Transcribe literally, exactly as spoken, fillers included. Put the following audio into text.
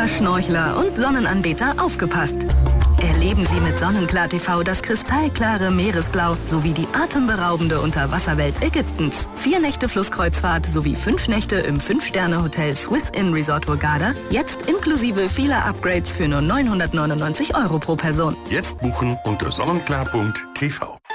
Schnorchler und Sonnenanbeter aufgepasst. Erleben Sie mit Sonnenklar T V das kristallklare Meeresblau sowie die atemberaubende Unterwasserwelt Ägyptens. Vier Nächte Flusskreuzfahrt sowie fünf Nächte im Fünf-Sterne-Hotel Swiss Inn Resort Hurghada. Jetzt inklusive vieler Upgrades für nur neunhundertneunundneunzig Euro pro Person. Jetzt buchen unter sonnenklar punkt t v.